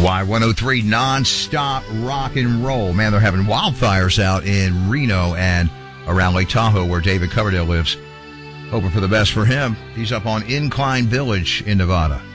Y103 non-stop rock and roll. Man, they're having wildfires out in Reno and around Lake Tahoe where David Coverdale lives. Hoping for the best for him. He's up on Incline Village in Nevada.